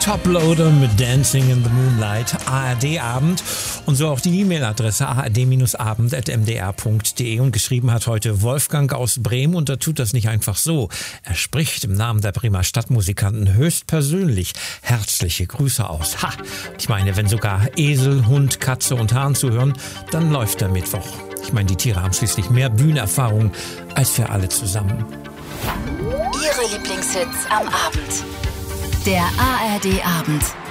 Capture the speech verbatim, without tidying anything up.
Toploader mit Dancing in the Moonlight, A R D-Abend und so auch die E-Mail-Adresse a r d abend at m d r punkt d e und geschrieben hat heute Wolfgang aus Bremen und er tut das nicht einfach so. Er spricht im Namen der Bremer Stadtmusikanten höchstpersönlich herzliche Grüße aus. Ha! Ich meine, wenn sogar Esel, Hund, Katze und Hahn zuhören, dann läuft der Mittwoch. Ich meine, die Tiere haben schließlich mehr Bühnenerfahrung als wir alle zusammen. Ihre Lieblingshits am Abend. Der A R D-Abend.